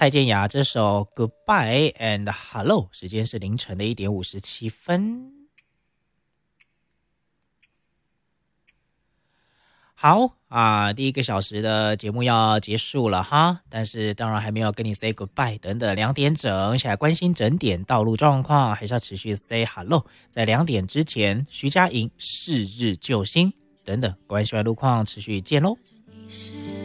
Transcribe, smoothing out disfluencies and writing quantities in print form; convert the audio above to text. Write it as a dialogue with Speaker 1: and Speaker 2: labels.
Speaker 1: 蔡健雅这首 Goodbye and Hello， 时间是凌晨的1点57分。好啊，第1个小时的节目要结束了哈，但是当然还没有跟你 say goodbye， 等等2点整，想来关心整点道路状况，还是要持续 say hello。在2点之前，徐佳莹逝日救星等等，关系外路况持续见喽。